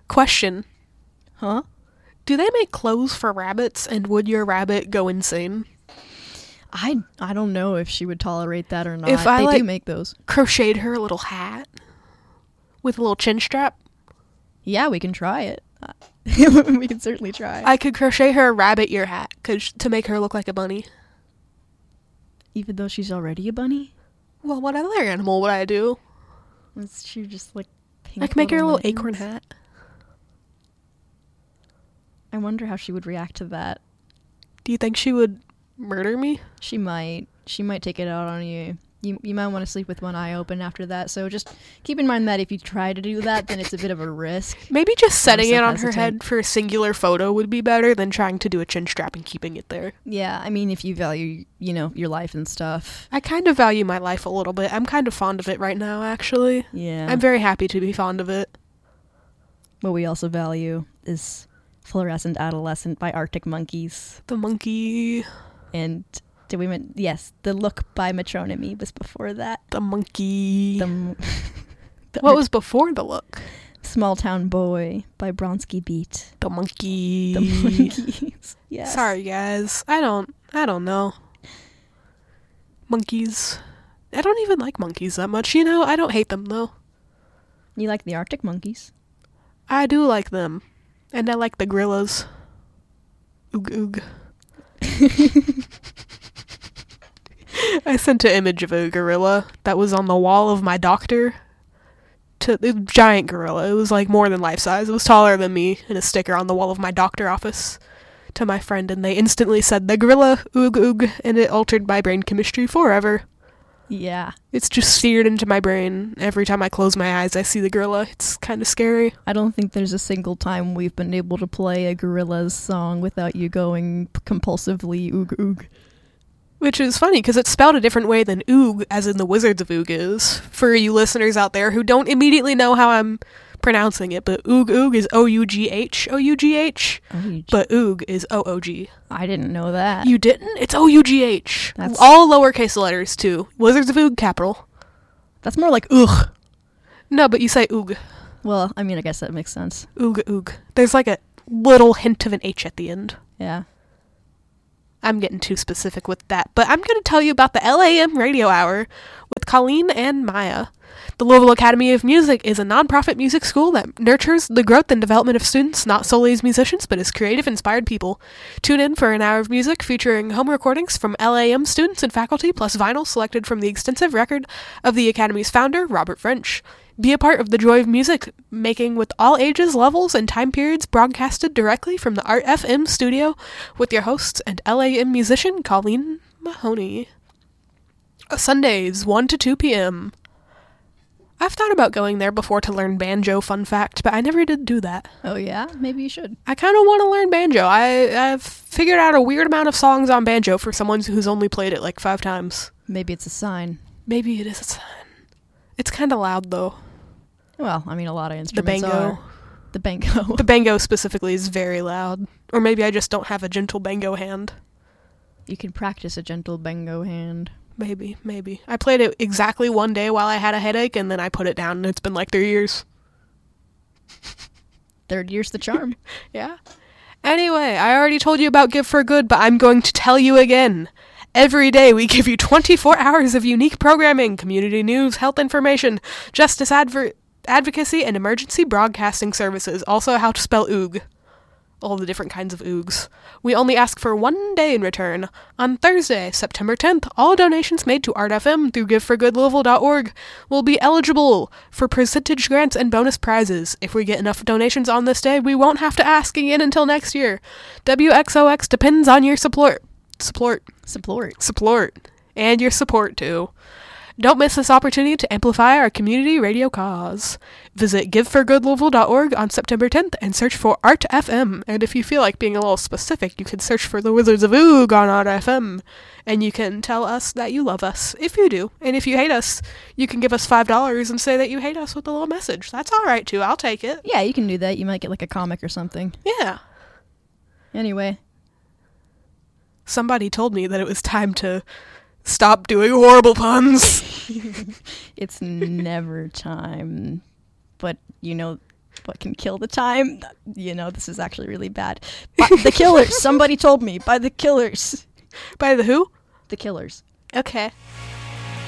Question. Huh? Do they make clothes for rabbits, and would your rabbit go insane? I don't know if she would tolerate that or not. If I, they do make those. Crocheted her a little hat with a little chin strap. Yeah, we can try it. We can certainly try. I could crochet her a rabbit ear hat to make her look like a bunny. Even though she's already a bunny? Well, what other animal would I do? Is she just like pink? I could make her a little mittens? acorn hat. I wonder how she would react to that. Do you think she would murder me? She might take it out on you. You might want to sleep with one eye open after that, so just keep in mind that if you try to do that, then it's a bit of a risk. Maybe just setting it on her hesitant. head for a singular photo would be better than trying to do a chin strap and keeping it there. Yeah, I mean, if you value, your life and stuff. I kind of value my life a little bit. I'm kind of fond of it right now, actually. Yeah. I'm very happy to be fond of it. What we also value is Fluorescent Adolescent by Arctic Monkeys. The monkey... And yes, The Look by Metronomy was before that. The monkey... The What was before The Look? Small Town Boy by Bronski Beat. The monkey... The Monkeys. Yes. Sorry, guys. I don't know. Monkeys... I don't even like monkeys that much, I don't hate them, though. You like the Arctic Monkeys? I do like them. And I like the gorillas. Oog oog. I sent an image of a gorilla that was on the wall of my doctor. A giant gorilla. It was like more than life size. It was taller than me, and a sticker on the wall of my doctor office to my friend, and they instantly said the gorilla, oog oog, and it altered my brain chemistry forever. Yeah. It's just seared into my brain. Every time I close my eyes, I see the gorilla. It's kind of scary. I don't think there's a single time we've been able to play a Gorillaz song without you going compulsively oog oog. Which is funny, because it's spelled a different way than oog, as in the Wizards of Oog is. For you listeners out there who don't immediately know how I'm pronouncing it, but oog oog is O-U-G-H, O-U-G-H, but oog is O-O-G. I didn't know that. You didn't? It's O-U-G-H. That's... all lowercase letters, too. Wizards of Oog, capital. That's more like ugh. No, but you say oog. Well, I mean, I guess that makes sense. Oog oog. There's like a little hint of an H at the end. Yeah. I'm getting too specific with that, but I'm going to tell you about the LAM Radio Hour with Colleen and Maya. The Louisville Academy of Music is a nonprofit music school that nurtures the growth and development of students, not solely as musicians, but as creative, inspired people. Tune in for an hour of music featuring home recordings from LAM students and faculty, plus vinyl selected from the extensive record of the Academy's founder, Robert French. Be a part of the joy of music making with all ages, levels, and time periods, broadcasted directly from the Art FM studio with your hosts and LAM musician Colleen Mahoney. Sundays, 1 to 2 p.m. I've thought about going there before to learn banjo, fun fact, but I never did do that. Oh yeah? Maybe you should. I kind of want to learn banjo. I've figured out a weird amount of songs on banjo for someone who's only played it like 5 times. Maybe it's a sign. Maybe it is a sign. It's kind of loud, though. Well, I mean, a lot of instruments The bango. are. The bango. The bango specifically is very loud. Or maybe I just don't have a gentle bango hand. You can practice a gentle bango hand. Maybe. I played it exactly one day while I had a headache, and then I put it down, and it's been like 3 years. 3rd year's the charm. Yeah. Anyway, I already told you about Give for Good, but I'm going to tell you again. Every day we give you 24 hours of unique programming, community news, health information, justice advocacy, and emergency broadcasting services. Also how to spell oog. All the different kinds of oogs. We only ask for 1 day in return. On Thursday, September 10th, all donations made to Art FM through giveforgoodlouisville.org will be eligible for percentage grants and bonus prizes. If we get enough donations on this day, we won't have to ask again until next year. WXOX depends on your support. And your support, too. Don't miss this opportunity to amplify our community radio cause. Visit giveforgoodlouisville.org on September 10th and search for Art FM. And if you feel like being a little specific, you can search for the Wizards of Oog on Art FM. And you can tell us that you love us, if you do. And if you hate us, you can give us $5 and say that you hate us with a little message. That's alright, too. I'll take it. Yeah, you can do that. You might get like a comic or something. Yeah. Anyway. Somebody told me that it was time to stop doing horrible puns. It's never time. But, what can kill the time? You know, this is actually really bad. The Killers. Somebody told me. By the Killers. By the who? The Killers. Okay.